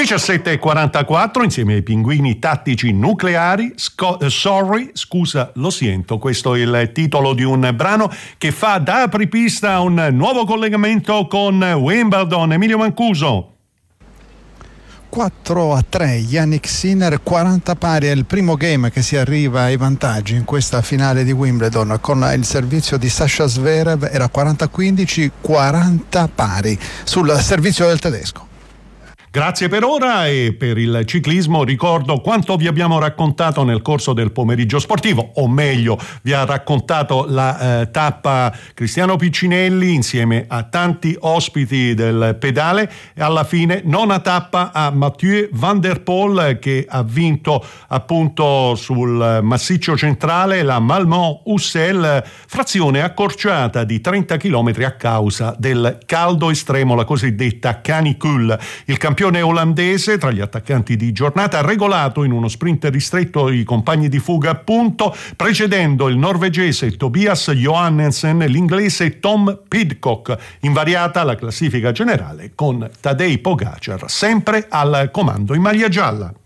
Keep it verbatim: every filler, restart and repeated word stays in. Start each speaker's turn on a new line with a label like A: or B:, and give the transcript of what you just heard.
A: diciassette e quarantaquattro insieme ai pinguini tattici nucleari. Sco- sorry, scusa, lo sento. Questo è il titolo di un brano che fa da apripista a un nuovo collegamento con Wimbledon. Emilio Mancuso.
B: quattro a tre, Jannik Sinner, quaranta pari, è il primo game che si arriva ai vantaggi in questa finale di Wimbledon. Con il servizio di Sasha Zverev era quaranta a quindici, quaranta pari sul servizio del tedesco.
A: Grazie per ora. E per il ciclismo ricordo quanto vi abbiamo raccontato nel corso del pomeriggio sportivo, o meglio vi ha raccontato la eh, tappa Cristiano Piccinelli insieme a tanti ospiti del pedale, e alla fine nona tappa a Mathieu Van der Poel, che ha vinto appunto sul massiccio centrale la Malmont-Ussel, frazione accorciata di trenta chilometri a causa del caldo estremo, la cosiddetta canicule. Il campione olandese tra gli attaccanti di giornata ha regolato in uno sprint ristretto i compagni di fuga, appunto, precedendo il norvegese Tobias Johannesen e l'inglese Tom Pidcock. Invariata la classifica generale con Tadej Pogačar sempre al comando in maglia gialla.